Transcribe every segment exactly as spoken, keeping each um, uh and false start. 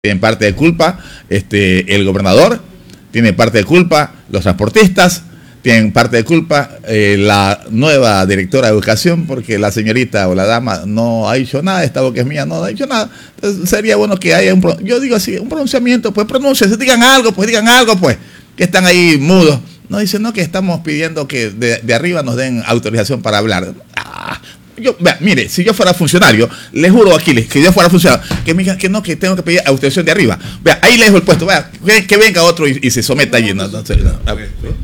tienen parte de culpa, este, el gobernador tiene parte de culpa, los transportistas tienen parte de culpa, eh, la nueva directora de educación, porque la señorita o la dama no ha dicho nada, esta boca es mía, no ha dicho nada. Entonces sería bueno que haya un, yo digo así, un pronunciamiento, pues pronúnciense, digan algo, pues digan algo, pues, que están ahí mudos. No dicen, no, que estamos pidiendo que de, de arriba nos den autorización para hablar. Ah, yo, vea, mire, si yo fuera funcionario, le juro aquí que yo fuera funcionario, que me digan que no, que tengo que pedir autorización de arriba. Vea, ahí le dejo el puesto, vea, que, que venga otro y, y se someta allí. No, no, no, no, no.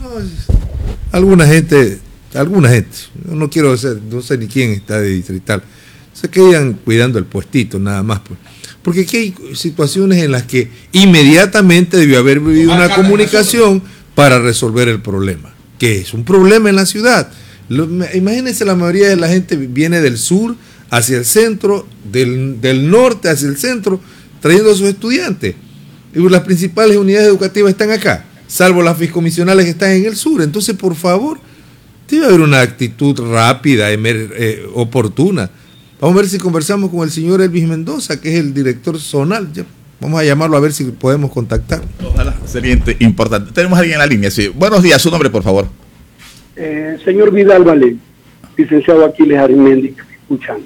Alguna gente, alguna gente, yo no quiero ser, no sé ni quién está de distrital, se quedan cuidando el puestito nada más, pues. Porque aquí hay situaciones en las que inmediatamente debió haber vivido una comunicación para resolver el problema, que es un problema en la ciudad. Lo, imagínense, la mayoría de la gente viene del sur hacia el centro, del, del norte hacia el centro, trayendo a sus estudiantes. Y las principales unidades educativas están acá, salvo las fiscomisionales que están en el sur. Entonces, por favor, debe haber una actitud rápida, emer, eh, oportuna. Vamos a ver si conversamos con el señor Elvis Mendoza, que es el director zonal. Ya, vamos a llamarlo a ver si podemos contactar. Ojalá, sería importante. Tenemos a alguien en la línea, sí. Buenos días, su nombre, por favor. Eh, señor Vidal Valé, licenciado Aquiles Arimendi, escuchando,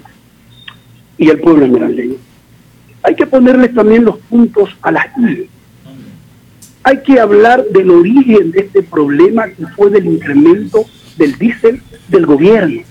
y el pueblo esmeraldeño. Hay que ponerles también los puntos a las i. Hay que hablar del origen de este problema, que fue del incremento del diésel del gobierno,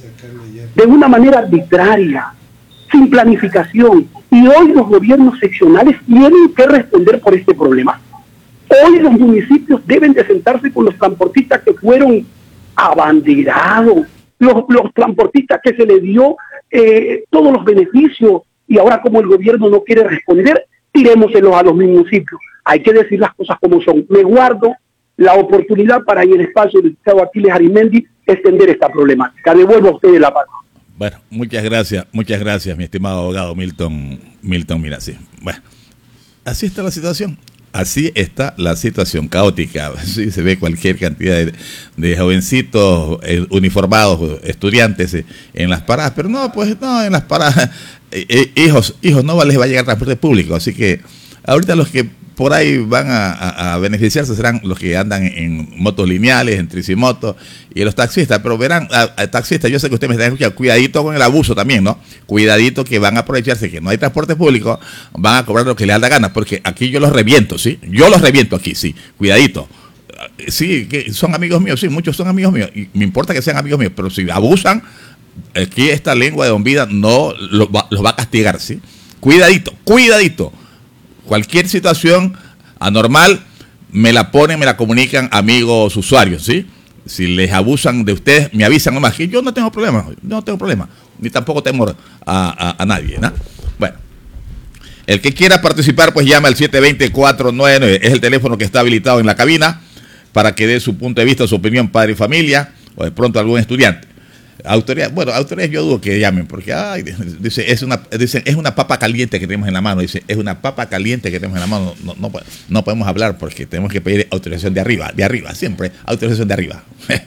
de una manera arbitraria, sin planificación. Y hoy los gobiernos seccionales tienen que responder por este problema. Hoy los municipios deben de sentarse con los transportistas que fueron abanderados, los, los transportistas que se les dio eh, todos los beneficios, y ahora como el gobierno no quiere responder, tirémoselos a los municipios. Hay que decir las cosas como son. Me guardo la oportunidad para, en el espacio del Estado Aquiles Arimendi, extender esta problemática. Devuelvo a ustedes la palabra. Bueno, muchas gracias, muchas gracias, mi estimado abogado Milton, Milton Mirasí. Bueno, así está la situación. Así está la situación caótica. Sí, se ve cualquier cantidad de, de jovencitos eh, uniformados, estudiantes eh, en las paradas, pero no, pues no, en las paradas, eh, eh, hijos, hijos no les va a llegar transporte público, así que ahorita los que por ahí van a, a, a beneficiarse serán los que andan en, en motos lineales, en tricimotos, y los taxistas. Pero verán, a, a taxistas, yo sé que ustedes me están escuchando, cuidadito con el abuso también, ¿no? Cuidadito, que van a aprovecharse que no hay transporte público, van a cobrar lo que les da la gana, porque aquí yo los reviento, ¿sí? Yo los reviento aquí, sí, cuidadito. Sí, que son amigos míos, sí, muchos son amigos míos, y me importa que sean amigos míos, pero si abusan, aquí esta lengua de Don Vida no los va, los va a castigar, ¿sí? Cuidadito, cuidadito. Cualquier situación anormal me la ponen, me la comunican amigos usuarios, ¿sí? Si les abusan de ustedes, me avisan nomás, que yo no tengo problema, no tengo problema, ni tampoco temo a, a, a nadie, ¿no? Bueno, el que quiera participar, pues llama al siete dos cero, cuatro nueve nueve, es el teléfono que está habilitado en la cabina, para que dé su punto de vista, su opinión, padre y familia, o de pronto algún estudiante. Autoridad, bueno, autoridades yo dudo que llamen, porque ay, dice, es una, dice, es una papa caliente que tenemos en la mano, dice, es una papa caliente que tenemos en la mano, no, no, no podemos hablar porque tenemos que pedir autorización de arriba, de arriba, siempre, autorización de arriba.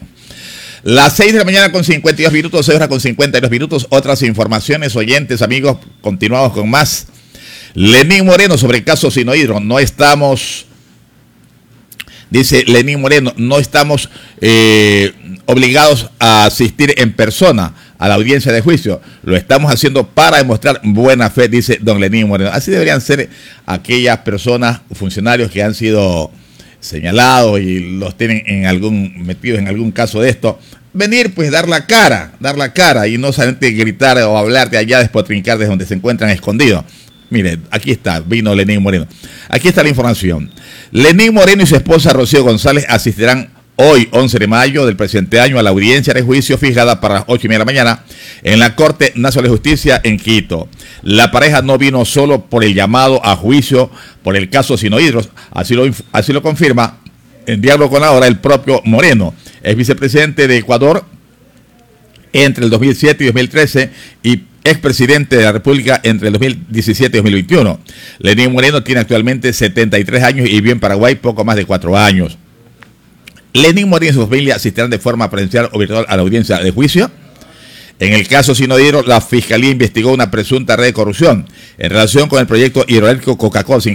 Las seis de la mañana con cincuenta y dos minutos, seis horas con cincuenta y dos minutos, otras informaciones, oyentes, amigos, continuamos con más. Lenín Moreno sobre el caso Sinohydro, no estamos... Dice Lenín Moreno, no estamos eh, obligados a asistir en persona a la audiencia de juicio. Lo estamos haciendo para demostrar buena fe, dice don Lenín Moreno. Así deberían ser aquellas personas, funcionarios que han sido señalados y los tienen en algún metidos en algún caso de esto. Venir, pues, dar la cara, dar la cara y no solamente gritar o hablar de allá, despotrincar desde donde se encuentran escondidos. Mire, aquí está, vino Lenín Moreno. Aquí está la información. Lenín Moreno y su esposa Rocío González asistirán hoy, once de mayo del presente año, a la audiencia de juicio fijada para las ocho y media de la mañana en la Corte Nacional de Justicia en Quito. La pareja no vino solo por el llamado a juicio por el caso Sinohydro, así lo, así lo confirma en diálogo con ahora el propio Moreno, es vicepresidente de Ecuador entre el dos mil siete y dos mil trece y expresidente de la República entre el dos mil diecisiete y dos mil veintiuno. Lenín Moreno tiene actualmente setenta y tres años y vive en Paraguay poco más de cuatro años. Lenín Moreno y su familia asistirán de forma presencial o virtual a la audiencia de juicio. En el caso Sinodiro, la Fiscalía investigó una presunta red de corrupción en relación con el proyecto hidroeléctrico Coca-Cola.